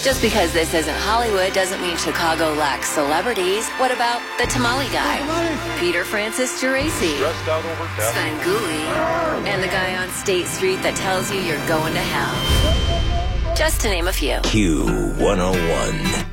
Just because this isn't Hollywood doesn't mean Chicago lacks celebrities. What about the tamale guy? Peter Francis Geraci, Sven Gulli, and the guy on State Street that tells you you're going to hell. Just to name a few. Q101.